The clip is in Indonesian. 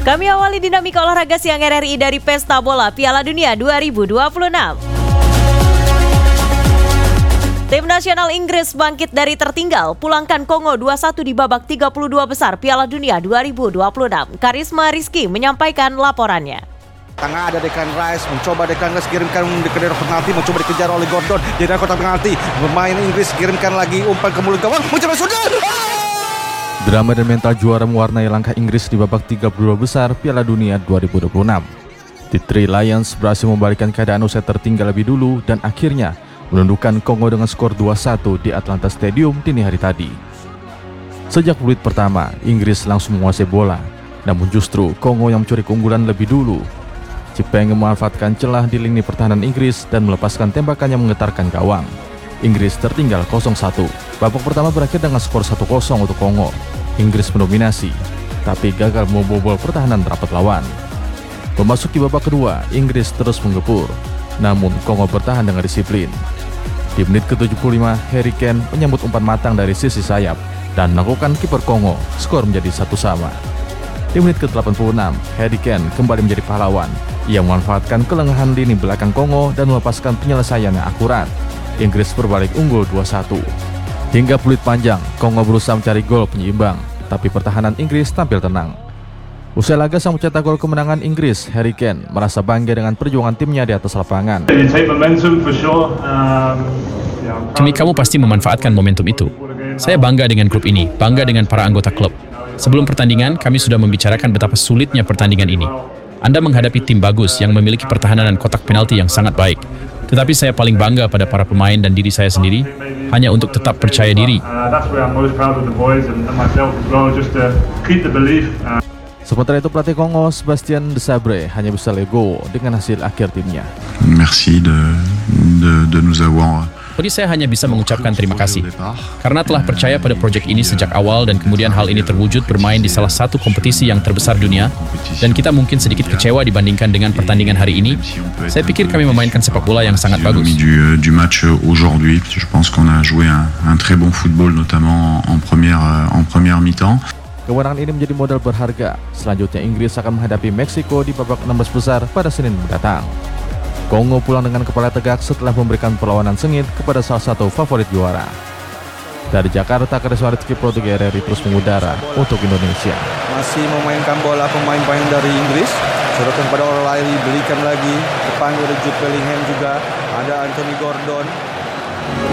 Kami awali dinamika olahraga siang RRI dari Pesta Bola Piala Dunia 2026. Tim nasional Inggris bangkit dari tertinggal, pulangkan Kongo 2-1 di babak 32 besar Piala Dunia 2026. Karisma Rizky menyampaikan laporannya. Tengah ada Declan Rice, mencoba Declan Rice kirimkan ke daerah penalti, mencoba dikejar oleh Gordon di daerah kotak penalti. Pemain Inggris kirimkan lagi umpan ke mulut gawang, mencoba sudah. Drama dan mental juara mewarnai langkah Inggris di babak 32 besar Piala Dunia 2026. The Three Lions berhasil membalikkan keadaan usai tertinggal lebih dulu dan akhirnya menundukkan Kongo dengan skor 2-1 di Atlanta Stadium dini hari tadi. Sejak menit pertama, Inggris langsung menguasai bola, namun justru Kongo yang mencuri keunggulan lebih dulu. Chipeng memanfaatkan celah di lini pertahanan Inggris dan melepaskan tembakan yang menggetarkan gawang. Inggris tertinggal 0-1. Babak pertama berakhir dengan skor 1-0 untuk Kongo. Inggris mendominasi, tapi gagal membobol pertahanan rapat lawan. Memasuki babak kedua, Inggris terus menggempur, namun Kongo bertahan dengan disiplin. Di menit ke-75, Harry Kane menyambut umpan matang dari sisi sayap dan melakukan kiper Kongo, skor menjadi 1-1. Di menit ke-86, Harry Kane kembali menjadi pahlawan. Ia memanfaatkan kelengahan lini belakang Kongo dan melepaskan penyelesaian yang akurat. Inggris berbalik unggul 2-1. Hingga peluit panjang, Kongo berusaha mencari gol penyeimbang, tapi pertahanan Inggris tampil tenang. Usai laga sang pencetak gol kemenangan Inggris, Harry Kane merasa bangga dengan perjuangan timnya di atas lapangan. Demi kamu pasti memanfaatkan momentum itu. Saya bangga dengan klub ini, bangga dengan para anggota klub. Sebelum pertandingan, kami sudah membicarakan betapa sulitnya pertandingan ini. Anda menghadapi tim bagus yang memiliki pertahanan dan kotak penalti yang sangat baik. Tetapi saya paling bangga pada para pemain dan diri saya sendiri, hanya untuk tetap percaya diri. Sementara itu pelatih Kongo, Sébastien Desabre, hanya bisa lego dengan hasil akhir timnya. Merci de nous avoir. Jadi saya hanya bisa mengucapkan terima kasih karena telah percaya pada proyek ini sejak awal dan kemudian hal ini terwujud bermain di salah satu kompetisi yang terbesar dunia dan kita mungkin sedikit kecewa dibandingkan dengan pertandingan hari ini. Saya pikir kami memainkan sepak bola yang sangat bagus. Du match aujourd'hui, je pense qu'on a joué un très bon football notamment en première mi-temps. Kemenangan ini menjadi modal berharga. Selanjutnya Inggris akan menghadapi Meksiko di babak 16 besar pada Senin mendatang. Kongo pulang dengan kepala tegak setelah memberikan perlawanan sengit kepada salah satu favorit juara. Dari Jakarta, Karisma Rizky Pro 3 RRI terus mengudara untuk Indonesia. Masih memainkan bola pemain-pemain dari Inggris. Sorotan pada O'Reilly, belikan lagi. Depan ada Jude Bellingham juga. Ada Anthony Gordon.